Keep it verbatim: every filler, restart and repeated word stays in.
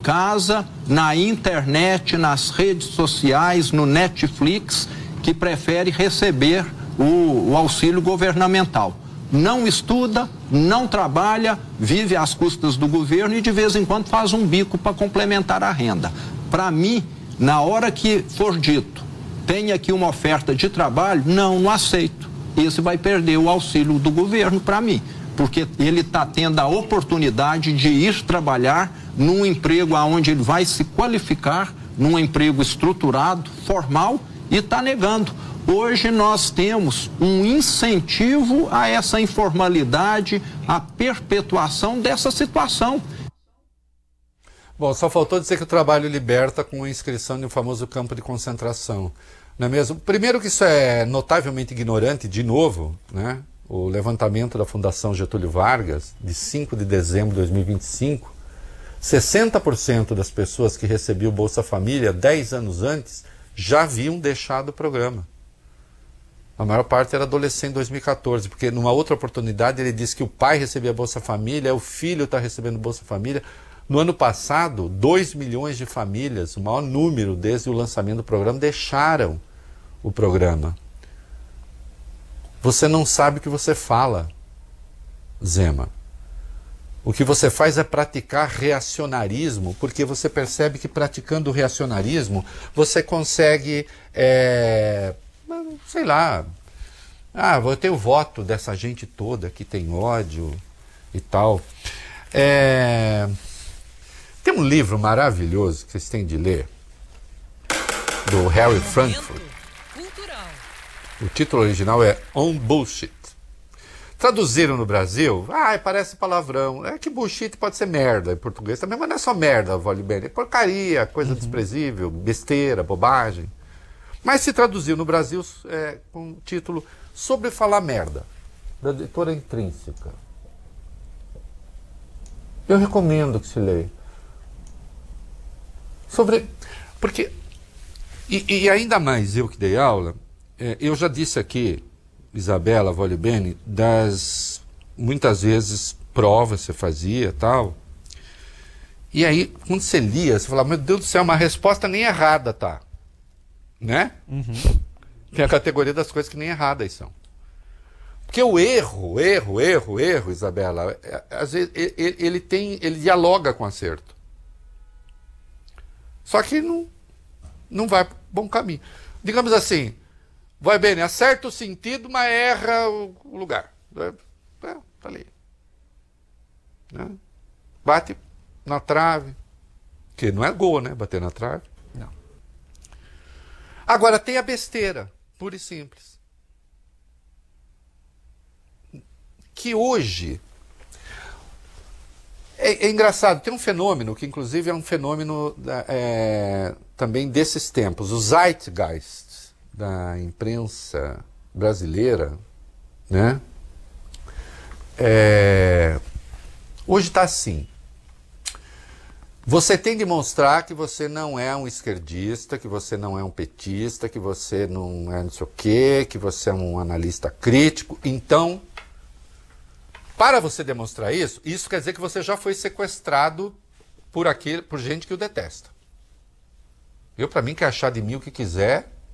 casa, na internet, nas redes sociais, no Netflix, que prefere receber o, o auxílio governamental. Não estuda, não trabalha, vive às custas do governo e de vez em quando faz um bico para complementar a renda. Para mim, na hora que for dito, tem aqui uma oferta de trabalho, não, não aceito. Esse vai perder o auxílio do governo para mim, porque ele está tendo a oportunidade de ir trabalhar num emprego onde ele vai se qualificar, num emprego estruturado, formal, e está negando. Hoje nós temos um incentivo a essa informalidade, a perpetuação dessa situação. Bom, só faltou dizer que o trabalho liberta com a inscrição no famoso campo de concentração, não é mesmo? Primeiro que isso é notavelmente ignorante, de novo, né? O levantamento da Fundação Getúlio Vargas, de cinco de dezembro de dois mil e vinte e cinco, sessenta por cento das pessoas que recebiam Bolsa Família dez anos antes já haviam deixado o programa. A maior parte era adolescente em dois mil e quatorze, porque numa outra oportunidade ele disse que o pai recebia Bolsa Família, o filho está recebendo Bolsa Família. No ano passado, dois milhões de famílias, o maior número desde o lançamento do programa, deixaram o programa. Você não sabe o que você fala, Zema. O que você faz é praticar reacionarismo, porque você percebe que praticando o reacionarismo, você consegue, é, sei lá, ah, vou ter o voto dessa gente toda que tem ódio e tal. É, tem um livro maravilhoso que vocês têm de ler, do Harry Frankfurt. O título original é On Bullshit. Traduziram no Brasil, ah, parece palavrão. É que bullshit pode ser merda em português também, mas não é só merda, vale bem. É porcaria, coisa uhum. desprezível, besteira, bobagem. Mas se traduziu no Brasil é, com o título Sobre Falar Merda, da editora Intrínseca. Eu recomendo que se leia. Sobre... Porque... E, e ainda mais, eu que dei aula... É, eu já disse aqui, Isabela Volibene, das muitas vezes provas você fazia tal. E aí, quando você lia, você falava, meu Deus do céu, uma resposta nem errada, tá? Né? Uhum. Tem a categoria das coisas que nem erradas são. Porque o erro, erro, erro, erro, Isabela, é, às vezes ele, ele tem, ele dialoga com o acerto. Só que não, não vai para o bom caminho. Digamos assim, vai bem, acerta o sentido, mas erra o lugar. É, tá ali. Né? Bate na trave. Que não é gol, né? Bater na trave. Não. Agora, tem a besteira, pura e simples. Que hoje... É, é engraçado, tem um fenômeno, que inclusive é um fenômeno é, também desses tempos. O Zeitgeist da imprensa brasileira, né? É, hoje está assim. Você tem de mostrar que você não é um esquerdista, que você não é um petista, que você não é não sei o quê, que você é um analista crítico. Então, para você demonstrar isso, isso quer dizer que você já foi sequestrado por, aquele, por gente que o detesta. Eu, para mim, quer achar de mim o que quiser,